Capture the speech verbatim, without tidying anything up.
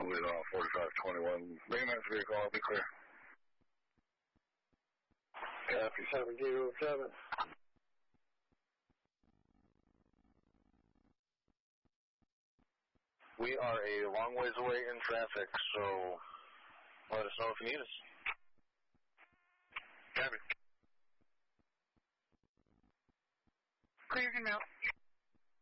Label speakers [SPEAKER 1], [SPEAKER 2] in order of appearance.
[SPEAKER 1] lead on forty-five twenty-one. Maintenance vehicle, I'll be clear. Copy, seven zero seven. We are a long ways away in traffic, so let us know if you need us. Copy.
[SPEAKER 2] Clear him out.